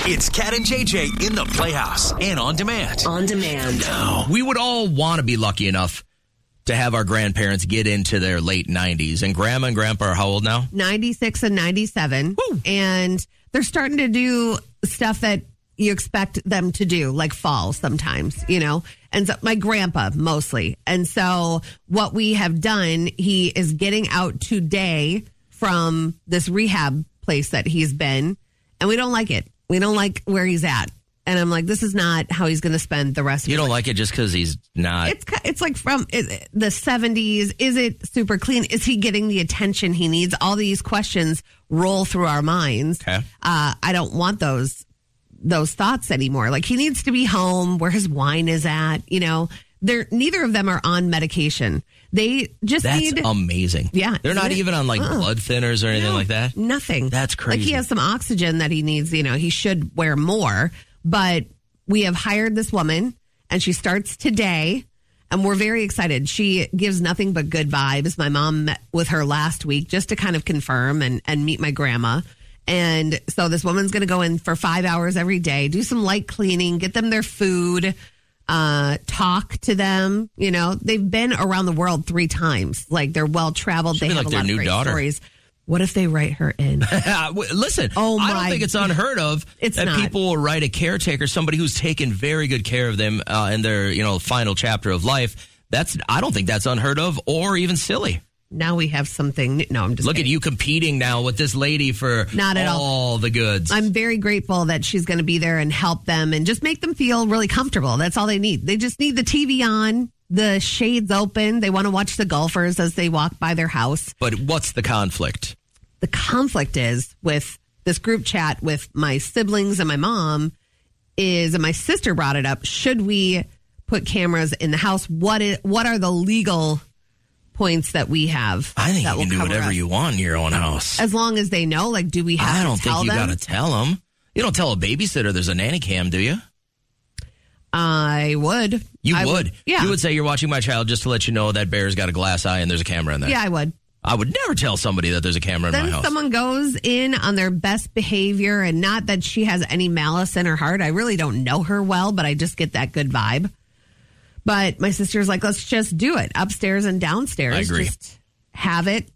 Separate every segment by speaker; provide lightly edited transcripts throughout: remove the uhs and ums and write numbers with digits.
Speaker 1: It's Cat and JJ in the Playhouse and on demand.
Speaker 2: On demand.
Speaker 3: No. We would all want to be lucky enough to have our grandparents get into their late 90s. And Grandma and Grandpa are how old now?
Speaker 4: 96 and 97. Woo. And they're starting to do stuff that you expect them to do, like fall sometimes, you know. And so my grandpa mostly. And so what we have done, he is getting out today from this rehab place that he's been. And we don't like it. We don't like where he's at. And I'm like, this is not how he's going to spend the rest of his life.
Speaker 3: You don't like it just because he's not.
Speaker 4: It's like from the 70s. Is it super clean? Is he getting the attention he needs? All these questions roll through our minds.
Speaker 3: Okay.
Speaker 4: I don't want those thoughts anymore. Like, he needs to be home where his wine is at. You know, neither of them are on medication. They just
Speaker 3: That's amazing.
Speaker 4: Yeah.
Speaker 3: They're not even on blood thinners or anything like that?
Speaker 4: Nothing.
Speaker 3: That's crazy.
Speaker 4: Like, he has some oxygen that he needs. You know, he should wear more. But we have hired this woman, and she starts today, and we're very excited. She gives nothing but good vibes. My mom met with her last week just to kind of confirm and meet my grandma. And so this woman's going to go in for 5 hours every day, do some light cleaning, get them their food, talk to them. You know, they've been around the world 3 times. Like, they're well-traveled. They have
Speaker 3: like
Speaker 4: a
Speaker 3: their
Speaker 4: lot of
Speaker 3: new
Speaker 4: great
Speaker 3: daughter.
Speaker 4: stories. What if they write her in?
Speaker 3: Listen, I don't think it's unheard of that people will write a caretaker, somebody who's taken very good care of them in their final chapter of life. I don't think that's unheard of or even silly.
Speaker 4: Now we have something. No, I'm just
Speaker 3: Look
Speaker 4: kidding.
Speaker 3: at you competing now with this lady for
Speaker 4: Not at
Speaker 3: all the goods.
Speaker 4: I'm very grateful that she's going to be there and help them and just make them feel really comfortable. That's all they need. They just need the TV on, the shades open. They want to watch the golfers as they walk by their house.
Speaker 3: But what's the conflict?
Speaker 4: The conflict is with this group chat with my siblings and my mom and my sister brought it up. Should we put cameras in the house? What are the legal points that we have?
Speaker 3: I think
Speaker 4: that
Speaker 3: you can do whatever you want in your own house.
Speaker 4: As long as they know, like, do we have to tell them?
Speaker 3: I don't think you got to tell them. You don't tell a babysitter there's a nanny cam, do you?
Speaker 4: I would.
Speaker 3: You would?
Speaker 4: Yeah.
Speaker 3: You would say, you're watching my child just to let you know that bear's got a glass eye and there's a camera in there.
Speaker 4: Yeah, I would.
Speaker 3: I would never tell somebody that there's a camera in my house.
Speaker 4: Then someone goes in on their best behavior, and not that she has any malice in her heart. I really don't know her well, but I just get that good vibe. But my sister's like, let's just do it upstairs and downstairs.
Speaker 3: I agree.
Speaker 4: Just have it.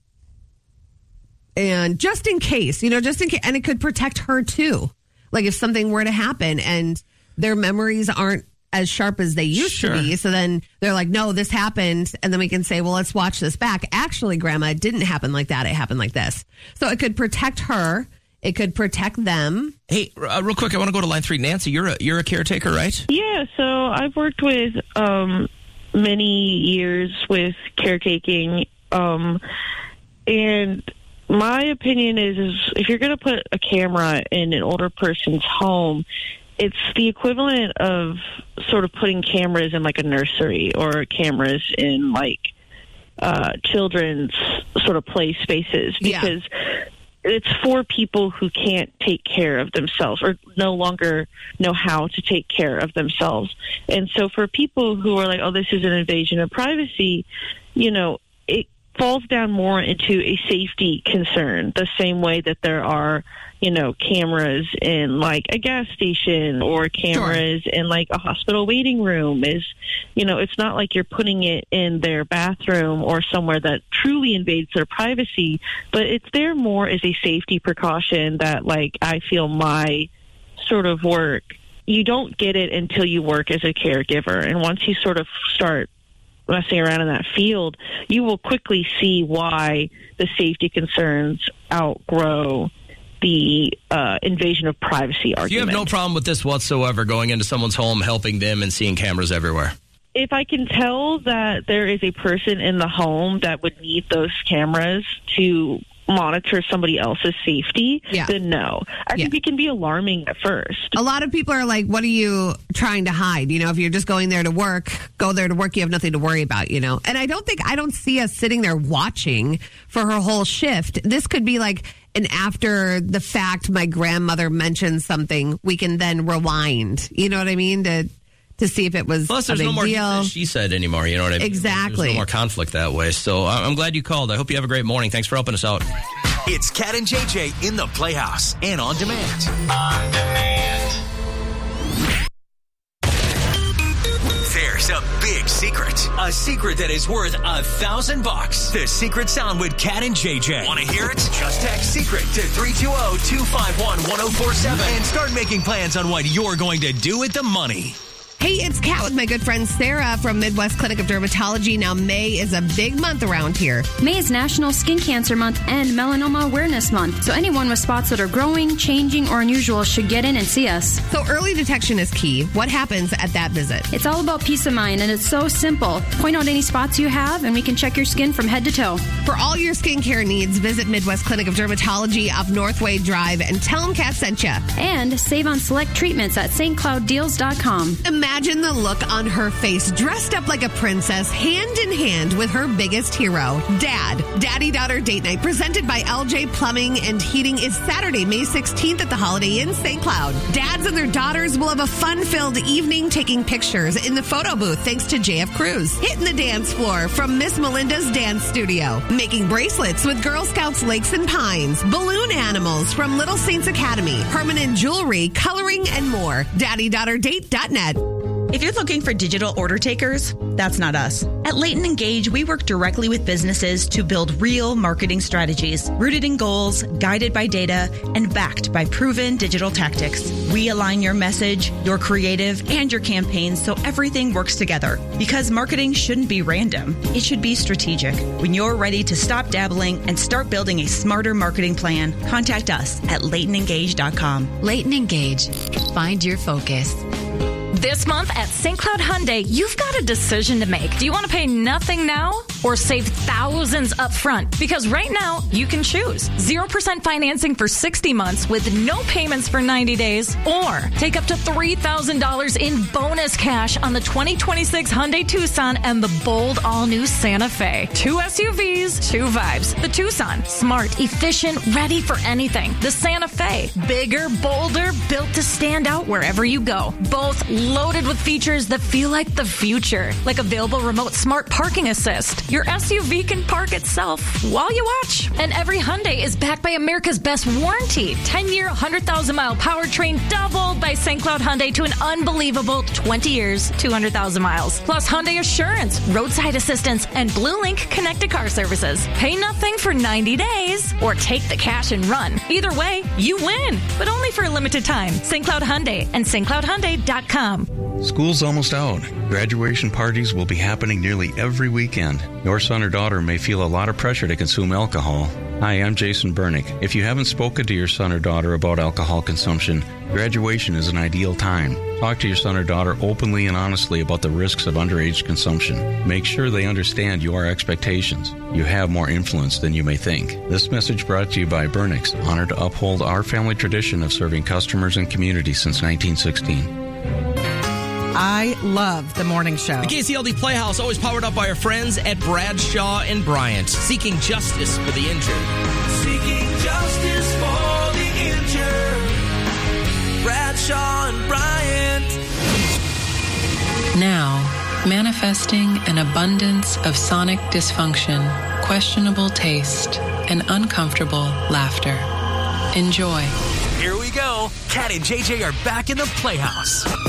Speaker 4: And just in case, and it could protect her too. Like, if something were to happen and their memories aren't as sharp as they used to be. So then they're like, no, this happened. And then we can say, well, let's watch this back. Actually, Grandma, it didn't happen like that. It happened like this. So it could protect her. It could protect them.
Speaker 3: Hey, real quick, I want to go to line 3. Nancy, you're a caretaker, right?
Speaker 5: Yeah, so I've worked with many years with caretaking. And my opinion is if you're going to put a camera in an older person's home, it's the equivalent of sort of putting cameras in like a nursery or cameras in like children's sort of play spaces, because it's for people who can't take care of themselves or no longer know how to take care of themselves. And so for people who are like, oh, this is an invasion of privacy, it falls down more into a safety concern, the same way that there are, cameras in like a gas station or cameras in like a hospital waiting room. It's not like you're putting it in their bathroom or somewhere that truly invades their privacy, but it's there more as a safety precaution that, like, I feel my sort of work, you don't get it until you work as a caregiver. And once you sort of start messing around in that field, you will quickly see why the safety concerns outgrow the invasion of privacy argument.
Speaker 3: You have no problem with this whatsoever, going into someone's home, helping them, and seeing cameras everywhere?
Speaker 5: If I can tell that there is a person in the home that would need those cameras to monitor somebody else's safety, then no. I think it can be alarming at first.
Speaker 4: A lot of people are like, what are you trying to hide? If you're just going there to work, go there to work, you have nothing to worry about, And I don't see us sitting there watching for her whole shift. This could be like an after the fact, my grandmother mentioned something, we can then rewind. You know what I mean? To see if it was
Speaker 3: Plus, there's
Speaker 4: a big
Speaker 3: no more
Speaker 4: deal.
Speaker 3: she said anymore. You know what I mean?
Speaker 4: Exactly.
Speaker 3: There's no more conflict that way. So I'm glad you called. I hope you have a great morning. Thanks for helping us out.
Speaker 1: It's Cat and JJ in the Playhouse and on demand. Here's a big secret. A secret that is worth $1,000. The Secret Sound with Kat and JJ. Want to hear it? Just text secret to 320-251-1047 and start making plans on what you're going to do with the money.
Speaker 4: Hey, it's Kat with my good friend Sarah from Midwest Clinic of Dermatology. Now, May is a big month around here.
Speaker 2: May is National Skin Cancer Month and Melanoma Awareness Month. So anyone with spots that are growing, changing, or unusual should get in and see us.
Speaker 4: So early detection is key. What happens at that visit?
Speaker 2: It's all about peace of mind, and it's so simple. Point out any spots you have, and we can check your skin from head to toe.
Speaker 4: For all your skincare needs, visit Midwest Clinic of Dermatology off Northway Drive and tell them Kat sent you.
Speaker 2: And save on select treatments at stclouddeals.com.
Speaker 4: Imagine the look on her face, dressed up like a princess, hand in hand with her biggest hero, Dad. Daddy-daughter date night presented by LJ Plumbing and Heating is Saturday, May 16th at the Holiday Inn, St. Cloud. Dads and their daughters will have a fun-filled evening taking pictures in the photo booth thanks to JF Cruz. Hitting the dance floor from Miss Melinda's Dance Studio. Making bracelets with Girl Scouts Lakes and Pines. Balloon animals from Little Saints Academy. Permanent jewelry, coloring, and more. DaddyDaughterDate.net.
Speaker 6: If you're looking for digital order takers, that's not us. At Leighton & Gage, we work directly with businesses to build real marketing strategies, rooted in goals, guided by data, and backed by proven digital tactics. We align your message, your creative, and your campaigns so everything works together. Because marketing shouldn't be random. It should be strategic. When you're ready to stop dabbling and start building a smarter marketing plan, contact us at LeightonEngage.com.
Speaker 7: Leighton & Gage. Find your focus.
Speaker 8: This month at St. Cloud Hyundai, you've got a decision to make. Do you want to pay nothing now or save thousands up front? Because right now, you can choose 0% financing for 60 months with no payments for 90 days, or take up to $3,000 in bonus cash on the 2026 Hyundai Tucson and the bold all-new Santa Fe. 2 SUVs, 2 vibes. The Tucson, smart, efficient, ready for anything. The Santa Fe, bigger, bolder, built to stand out wherever you go. Both loaded with features that feel like the future, like available remote smart parking assist. Your SUV can park itself while you watch. And every Hyundai is backed by America's best warranty. 10-year, 100,000-mile powertrain doubled by St. Cloud Hyundai to an unbelievable 20 years, 200,000 miles. Plus Hyundai Assurance, roadside assistance, and Blue Link connected car services. Pay nothing for 90 days or take the cash and run. Either way, you win, but only for a limited time. St. Cloud Hyundai and stcloudhyundai.com.
Speaker 9: School's almost out. Graduation parties will be happening nearly every weekend. Your son or daughter may feel a lot of pressure to consume alcohol. Hi, I'm Jason Bernick. If you haven't spoken to your son or daughter about alcohol consumption, graduation is an ideal time. Talk to your son or daughter openly and honestly about the risks of underage consumption. Make sure they understand your expectations. You have more influence than you may think. This message brought to you by Bernick's, honored to uphold our family tradition of serving customers and communities since 1916.
Speaker 10: I love the morning show.
Speaker 3: The KCLD Playhouse, always powered up by our friends at Bradshaw and Bryant, seeking justice for the injured.
Speaker 11: Seeking justice for the injured. Bradshaw and Bryant.
Speaker 12: Now, manifesting an abundance of sonic dysfunction, questionable taste, and uncomfortable laughter. Enjoy.
Speaker 1: Here we go. Kat and JJ are back in the Playhouse.